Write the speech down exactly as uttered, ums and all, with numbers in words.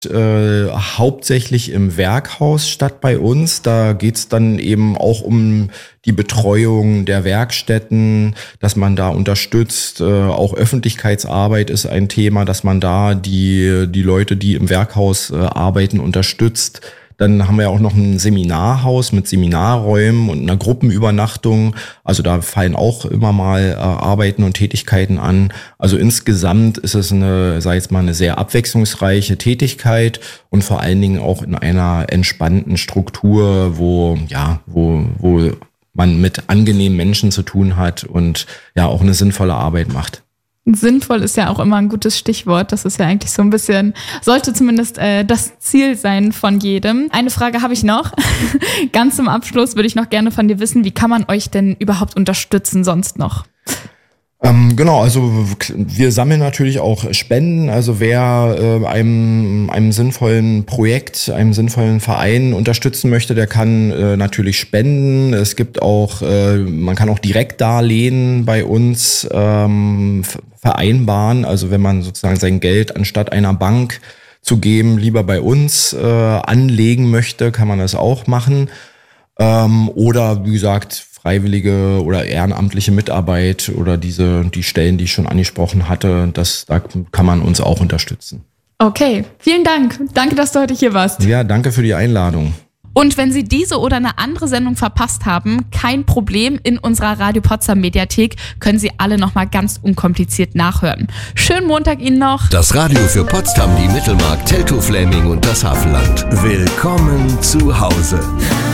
Äh, hauptsächlich im Werkhaus statt bei uns. Da geht's dann eben auch um die Betreuung der Werkstätten, dass man da unterstützt. Äh, auch Öffentlichkeitsarbeit ist ein Thema, dass man da die, die Leute, die im Werkhaus äh, arbeiten, unterstützt. Dann haben wir auch noch ein Seminarhaus mit Seminarräumen und einer Gruppenübernachtung. Also da fallen auch immer mal äh, Arbeiten und Tätigkeiten an. Also insgesamt ist es eine, sag ich jetzt mal, eine sehr abwechslungsreiche Tätigkeit und vor allen Dingen auch in einer entspannten Struktur, wo, ja, wo, wo man mit angenehmen Menschen zu tun hat und ja auch eine sinnvolle Arbeit macht. Sinnvoll ist ja auch immer ein gutes Stichwort. Das ist ja eigentlich so ein bisschen, sollte zumindest äh, das Ziel sein von jedem. Eine Frage habe ich noch. Ganz zum Abschluss würde ich noch gerne von dir wissen, wie kann man euch denn überhaupt unterstützen sonst noch? Ähm, genau, also wir sammeln natürlich auch Spenden. Also wer äh, einem, einem sinnvollen Projekt, einem sinnvollen Verein unterstützen möchte, der kann äh, natürlich spenden. Es gibt auch, äh, man kann auch Direktdarlehen bei uns ähm, vereinbaren. Also wenn man sozusagen sein Geld anstatt einer Bank zu geben, lieber bei uns äh, anlegen möchte, kann man das auch machen. Ähm, oder wie gesagt, freiwillige oder ehrenamtliche Mitarbeit oder diese die Stellen, die ich schon angesprochen hatte, das, da kann man uns auch unterstützen. Okay, vielen Dank. Danke, dass du heute hier warst. Ja, danke für die Einladung. Und wenn Sie diese oder eine andere Sendung verpasst haben, kein Problem. In unserer Radio Potsdam Mediathek können Sie alle nochmal ganz unkompliziert nachhören. Schönen Montag Ihnen noch. Das Radio für Potsdam, die Mittelmark, Teltow-Fläming und das Havelland. Willkommen zu Hause.